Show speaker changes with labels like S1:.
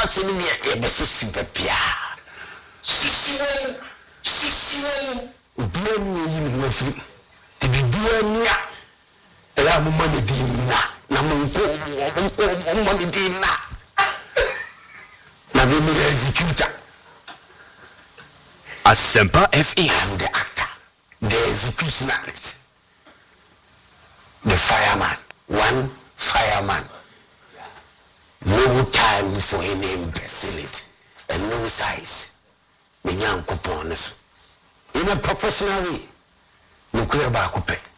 S1: party ni e be sisi bepia sisi ubiani yi ni mafi ti bibiani a ela mo mani dinna na mo ko mani dinna na me executor
S2: Asempa FM,
S1: the actor, the executionist, the fireman, one fireman. No time for any imbecility and no size. In a professional way, no clear back.